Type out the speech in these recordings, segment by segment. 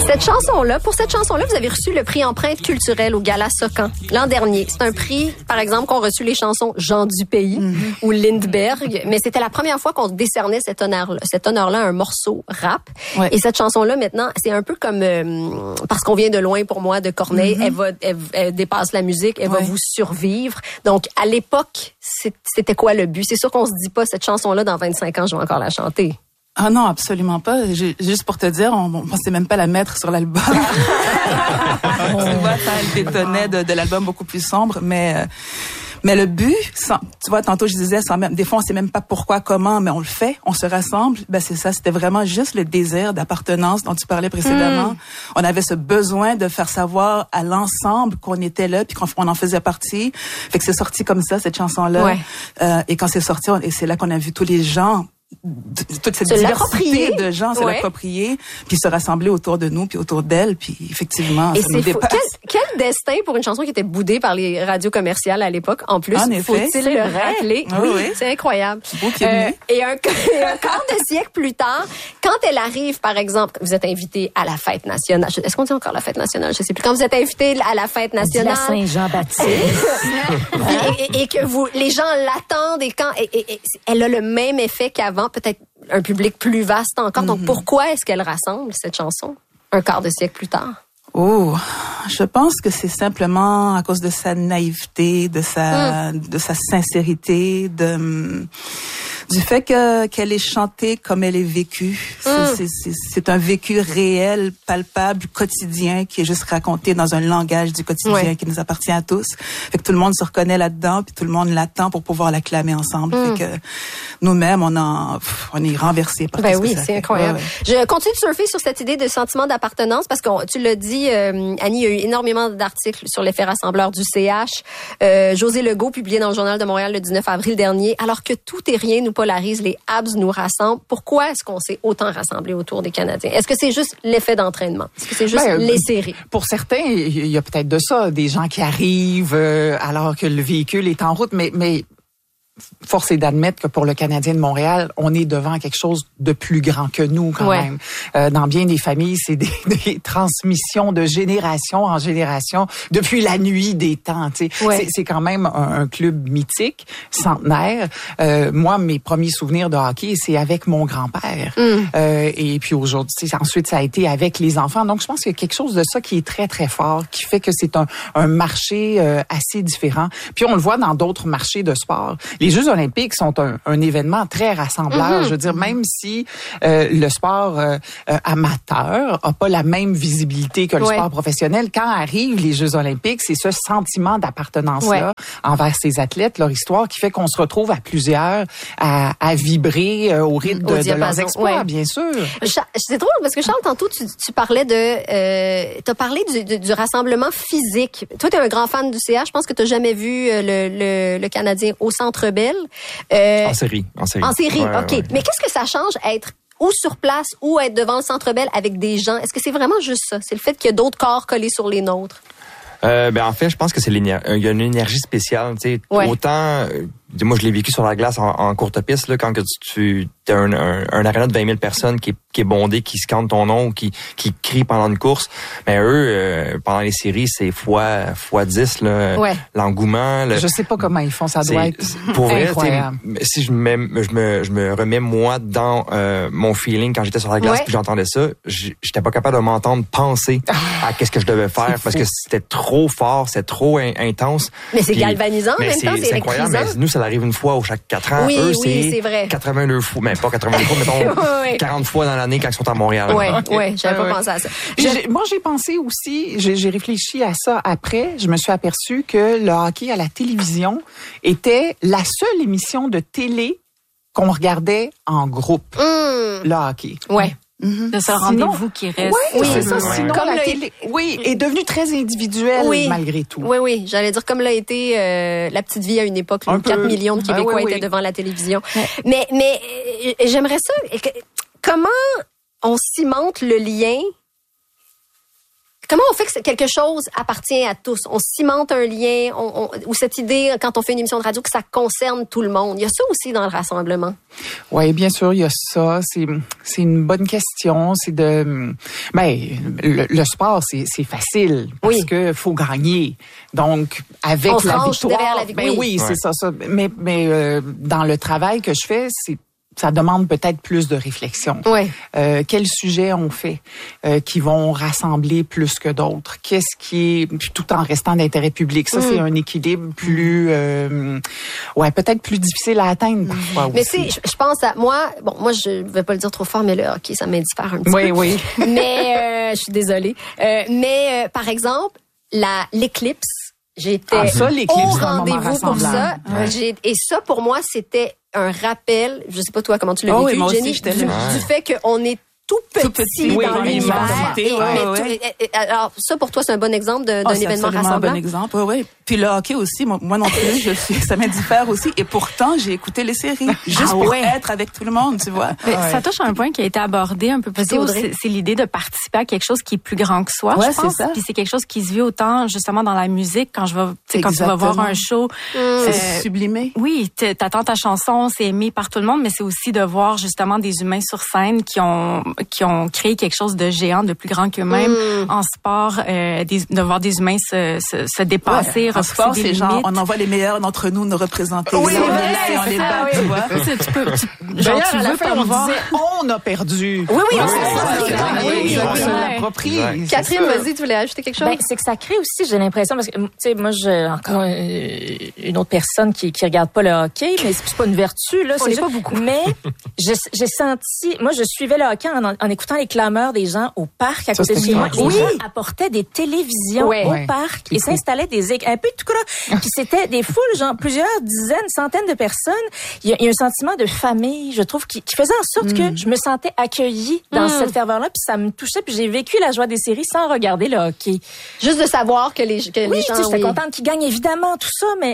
Pour cette chanson-là, vous avez reçu le prix Empreinte culturelle au Gala Socan l'an dernier. C'est un prix, par exemple, qu'ont reçu les chansons Jean du Pays ou Lindbergh, mais c'était la première fois qu'on décernait cet honneur-là à un morceau rap. Ouais. Et cette chanson-là, maintenant, c'est un peu comme Parce qu'on vient de loin pour moi de Corneille. Elle dépasse la musique, elle va vous survivre. Donc, à l'époque, c'était quoi le but? C'est sûr qu'on se dit pas, cette chanson-là, dans 25 ans, je vais encore la chanter. Ah non, absolument pas. Juste pour te dire, on pensait même pas la mettre sur l'album. Tu vois, ça, elle détonnait de l'album beaucoup plus sombre, mais le but, tu vois, tantôt je disais, des fois on sait même pas pourquoi, comment, mais on le fait, on se rassemble. Ben c'est ça, c'était vraiment juste le désir d'appartenance dont tu parlais précédemment. On avait ce besoin de faire savoir à l'ensemble qu'on était là, puis qu'on en faisait partie. Fait que c'est sorti comme ça, cette chanson-là. Ouais. Et quand c'est sorti, et c'est là qu'on a vu tous les gens. Toute cette diversité de gens se l'approprier, puis se rassembler autour de nous, puis autour d'elle, puis effectivement, et ça nous dépasse. Quel destin pour une chanson qui était boudée par les radios commerciales à l'époque. En plus, faut-il le rappeler? Oui, c'est incroyable. Et un quart de siècle plus tard, quand elle arrive, par exemple, vous êtes invité à la fête nationale. Est-ce qu'on dit encore la fête nationale? Je sais plus. Quand vous êtes invité à la fête nationale. La Saint-Jean-Baptiste. et que les gens l'attendent et elle a le même effet qu'avant. Peut-être un public plus vaste encore. Donc, pourquoi est-ce qu'elle rassemble cette chanson un quart de siècle plus tard? Oh, je pense que c'est simplement à cause de sa naïveté, de sa sincérité, du fait qu'elle est chantée comme elle est vécue. C'est un vécu réel, palpable, quotidien, qui est juste raconté dans un langage du quotidien qui nous appartient à tous. Fait que tout le monde se reconnaît là-dedans, puis tout le monde l'attend pour pouvoir l'acclamer ensemble. Fait que nous-mêmes, on est renversés par tout ce que ça fait. C'est incroyable. Ouais. Je continue de surfer sur cette idée de sentiment d'appartenance parce que tu l'as dit, Annie, il y a eu énormément d'articles sur l'effet rassembleur du CH. José Legault, publié dans le Journal de Montréal le 19 avril dernier, alors que tout et rien nous polarise, les Habs nous rassemblent. Pourquoi est-ce qu'on s'est autant rassemblé autour des Canadiens? Est-ce que c'est juste l'effet d'entraînement? Est-ce que c'est juste les séries? Pour certains, il y a peut-être de ça, des gens qui arrivent alors que le véhicule est en route, mais force est d'admettre que pour le Canadien de Montréal, on est devant quelque chose de plus grand que nous quand même. Dans bien des familles, c'est des transmissions de génération en génération depuis la nuit des temps. C'est quand même un club mythique, centenaire. Moi, mes premiers souvenirs de hockey, c'est avec mon grand-père. Et puis aujourd'hui, ensuite, ça a été avec les enfants. Donc, je pense qu'il y a quelque chose de ça qui est très, très fort, qui fait que c'est un marché assez différent. Puis on le voit dans d'autres marchés de sport. Les Jeux olympiques sont un événement très rassembleur. Je veux dire, même si le sport amateur a pas la même visibilité que le sport professionnel, quand arrivent les Jeux olympiques, c'est ce sentiment d'appartenance-là envers ces athlètes, leur histoire, qui fait qu'on se retrouve à plusieurs à vibrer au rythme de leurs exploits, bien sûr. C'est drôle parce que Charles, tantôt, tu parlais t'as parlé du rassemblement physique. Toi, t'es un grand fan du CH. Je pense que t'as jamais vu le Canadien au Centre Bell. En série. En série, OK. Ouais. Mais qu'est-ce que ça change être ou sur place ou être devant le Centre Bell avec des gens? Est-ce que c'est vraiment juste ça? C'est le fait qu'il y a d'autres corps collés sur les nôtres? En fait, je pense que il y a une énergie spéciale, tu sais. Autant, moi, je l'ai vécu sur la glace en courte piste, là, quand que tu t'as un aréna de 20 000 personnes qui est bondé, qui scande ton nom, qui crie pendant une course. Mais eux, pendant les séries, c'est fois 10, là, l'engouement. Je sais pas comment ils font, ça doit être pour vrai, incroyable. Si je me remets moi dans mon feeling quand j'étais sur la glace puis j'entendais ça, j'étais pas capable de m'entendre penser à qu'est-ce que je devais faire parce que c'était trop fort, c'était trop intense. Mais c'est galvanisant en même temps, c'est incroyable. Mais nous, ça arrive une fois chaque 4 ans. Eux, c'est vrai. 82 fois, mais pas 82 fois, mettons 40 fois dans l'année quand ils sont à Montréal. Oui, j'avais pas pensé à ça. Moi, j'ai pensé aussi, j'ai réfléchi à ça après. Je me suis aperçue que le hockey à la télévision était la seule émission de télé qu'on regardait en groupe. Le hockey. Ouais. De ce rendez-vous qui reste. Oui, c'est ça. Sinon, comme la télé, est devenue très individuelle malgré tout. Oui. J'allais dire comme l'a été La Petite Vie à une époque, 4 millions de Québécois étaient devant la télévision. Mais j'aimerais ça. Comment on cimente le lien Comment on fait que quelque chose appartient à tous? On cimente un lien, ou cette idée, quand on fait une émission de radio, que ça concerne tout le monde. Il y a ça aussi dans le rassemblement. Oui, bien sûr, il y a ça. C'est une bonne question. C'est de, le sport, c'est facile parce que faut gagner. Donc, avec on la victoire, derrière la victoire. Oui, c'est ça. Mais dans le travail que je fais, ça demande peut-être plus de réflexion. Ouais. Quels sujets on fait qui vont rassembler plus que d'autres? Qu'est-ce qui est tout en restant d'intérêt public? Ça, c'est un équilibre plus, peut-être plus difficile à atteindre parfois Mais aussi. je pense à moi je vais pas le dire trop fort, mais le hockey, ça m'indiffère un petit peu. Oui. Mais je suis désolée. Mais par exemple, l'éclipse, j'étais au rendez-vous pour ça. Ouais. Et ça, pour moi, c'était un rappel, je sais pas toi comment tu l'as vécu, moi Jenny, aussi, du fait qu'on est tout petit dans l'univers. Alors, ça, pour toi, c'est un bon exemple d'un événement rassemblant? Un bon exemple, oui. Puis le hockey aussi, moi non plus, ça m'indiffère aussi. Et pourtant, j'ai écouté les séries, juste pour être avec tout le monde, tu vois. Ça touche à un point qui a été abordé un peu plus tôt. C'est l'idée de participer à quelque chose qui est plus grand que soi, je pense. Puis c'est quelque chose qui se vit autant, justement, dans la musique, quand tu vas voir un show. C'est sublimé. Oui, t'attends ta chanson, c'est aimé par tout le monde, mais c'est aussi de voir, justement, des humains sur scène qui ont créé quelque chose de géant, de plus grand qu'eux-mêmes en sport, de voir des humains se dépasser, en sport, c'est genre, on envoie les meilleurs d'entre nous représenter. Oui, on les bat, tu vois. D'ailleurs, à la fin, on disait, on a perdu. Oui, on se l'approprie. Catherine, vas-y, tu voulais ajouter quelque chose? C'est que ça crée aussi, j'ai l'impression, parce que, tu sais, moi, j'ai encore une autre personne qui regarde pas le hockey, mais c'est pas une vertu, là. On n'est pas beaucoup. Mais j'ai senti, moi, je suivais le hockey en écoutant les clameurs des gens au parc à côté de chez moi. Les gens apportaient des télévisions au parc et s'installaient un peu tout cas. Puis c'était des foules, genre plusieurs dizaines, centaines de personnes. Il y a un sentiment de famille, je trouve, qui faisait en sorte que je me sentais accueillie dans cette ferveur-là, puis ça me touchait, puis j'ai vécu la joie des séries sans regarder le hockey. Juste de savoir que les gens... J'étais contente qu'ils gagnent, évidemment, tout ça, mais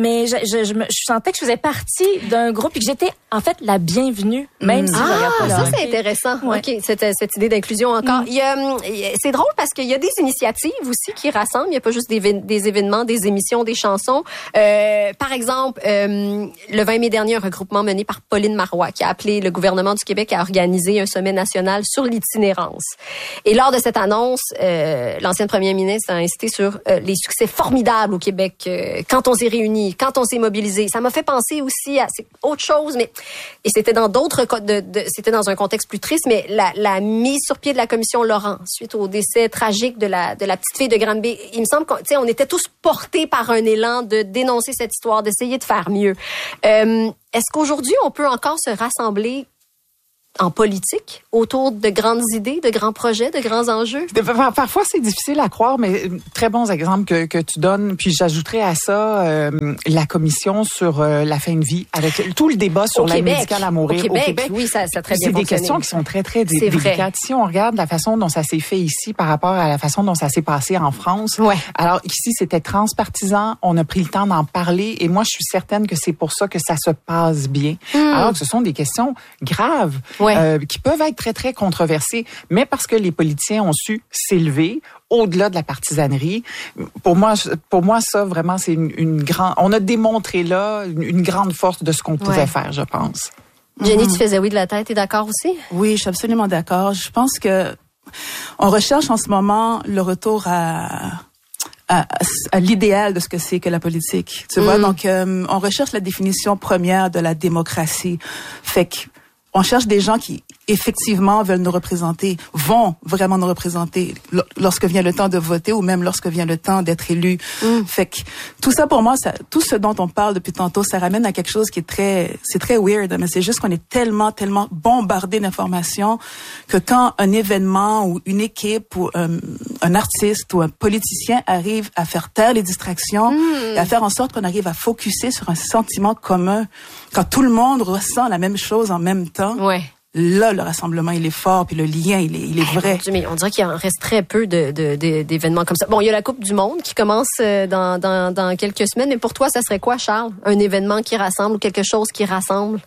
je sentais que je faisais partie d'un groupe et que j'étais, en fait, la bienvenue, même si je regarde pas le hockey. Ça, c'est intéressant. Ouais. OK, cette idée d'inclusion encore. C'est drôle parce qu'il y a des initiatives aussi qui rassemblent. Il n'y a pas juste des événements, des émissions, des chansons. Par exemple, le 20 mai dernier, un regroupement mené par Pauline Marois qui a appelé le gouvernement du Québec à organiser un sommet national sur l'itinérance. Et lors de cette annonce, l'ancienne première ministre a insisté sur les succès formidables au Québec quand on s'est réunis, quand on s'est mobilisé. Ça m'a fait penser aussi à autre chose, et c'était dans d'autres c'était dans un contexte plus triste, mais la mise sur pied de la commission Laurent suite au décès tragique de la petite fille de Granby. Il me semble qu'on était tous portés par un élan de dénoncer cette histoire, d'essayer de faire mieux. Est-ce qu'aujourd'hui, on peut encore se rassembler en politique autour de grandes idées, de grands projets, de grands enjeux? Parfois, c'est difficile à croire, mais très bons exemples que tu donnes. Puis j'ajouterais à ça la commission sur la fin de vie, avec tout le débat sur l'aide médicale à mourir au Québec. Oui, ça a très bien fonctionné. C'est des questions qui sont très, très délicates. Si on regarde la façon dont ça s'est fait ici par rapport à la façon dont ça s'est passé en France, alors ici, c'était transpartisan, on a pris le temps d'en parler, et moi, je suis certaine que c'est pour ça que ça se passe bien. Alors que ce sont des questions graves. Qui peuvent être très, très controversées, mais parce que les politiciens ont su s'élever au-delà de la partisanerie. Pour moi, ça, vraiment, c'est une grande... On a démontré là une grande force de ce qu'on pouvait faire, je pense. Jenny, tu faisais oui de la tête, t'es d'accord aussi? Oui, je suis absolument d'accord. Je pense que on recherche en ce moment le retour à l'idéal de ce que c'est que la politique. Tu vois, donc on recherche la définition première de la démocratie. Fait que on cherche des gens qui, effectivement, veulent nous représenter, vont vraiment nous représenter lorsque vient le temps de voter ou même lorsque vient le temps d'être élu. Fait que tout ça, pour moi, tout ce dont on parle depuis tantôt, ça ramène à quelque chose qui est c'est très weird, mais c'est juste qu'on est tellement bombardé d'informations que quand un événement ou une équipe ou un artiste ou un politicien arrive à faire taire les distractions et à faire en sorte qu'on arrive à focusser sur un sentiment commun, quand tout le monde ressent la même chose en même temps, là, le rassemblement, il est fort, puis le lien, il est vrai. Mais on dirait qu'il en reste très peu d'événements comme ça. Bon, il y a la Coupe du Monde qui commence dans quelques semaines, mais pour toi, ça serait quoi, Charles? Un événement qui rassemble ou quelque chose qui rassemble?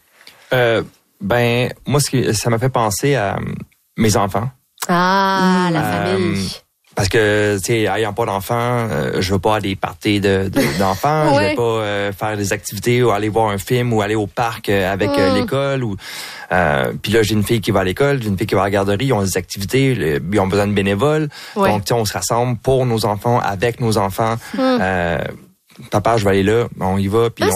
Moi, ça m'a fait penser à mes enfants. Ah, la famille. Parce que, tu sais, ayant pas d'enfants, je veux pas aller parties d'enfants, je vais pas faire des activités ou aller voir un film ou aller au parc avec l'école. Ou puis là, j'ai une fille qui va à l'école, j'ai une fille qui va à la garderie, ils ont des activités, ils ont besoin de bénévoles. Ouais. Donc, tu sais, on se rassemble pour nos enfants, avec nos enfants. Papa, je vais aller là, on y va, puis on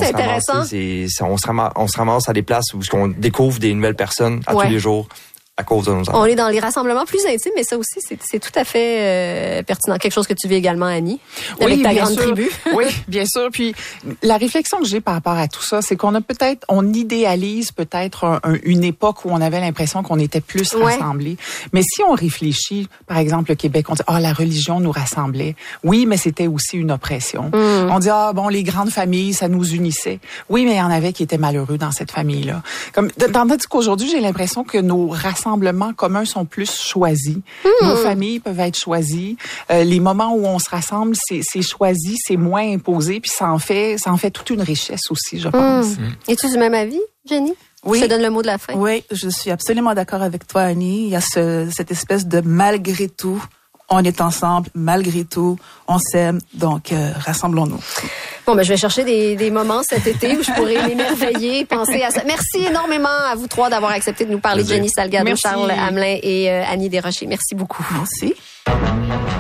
se ramasse à des places où on découvre des nouvelles personnes à tous les jours. À cause de nos enfants. On est dans les rassemblements plus intimes, mais ça aussi, c'est tout à fait pertinent. Quelque chose que tu vis également, Annie, avec ta grande tribu. Oui, bien sûr. Puis la réflexion que j'ai par rapport à tout ça, c'est qu'on idéalise peut-être une époque où on avait l'impression qu'on était plus rassemblés. Mais si on réfléchit, par exemple, le Québec, on dit, la religion nous rassemblait. Oui, mais c'était aussi une oppression. On dit, les grandes familles, ça nous unissait. Oui, mais il y en avait qui étaient malheureux dans cette famille-là. Tandis qu'aujourd'hui, j'ai l'impression que nos rassemblements communs sont plus choisis. Nos familles peuvent être choisies. Les moments où on se rassemble, c'est choisi, c'est moins imposé, puis ça en fait toute une richesse aussi, je pense. Es-tu du même avis, Jenny? Oui. Je te donne le mot de la fin. Oui, je suis absolument d'accord avec toi, Annie. Il y a cette espèce de malgré tout, on est ensemble, malgré tout, on s'aime, donc rassemblons-nous. Bon, je vais chercher des moments cet été où je pourrais m'émerveiller, penser à ça. Merci énormément à vous trois d'avoir accepté de nous parler. Jenny Salgado, Charles Hamelin et Annie Desrochers. Merci beaucoup. Merci.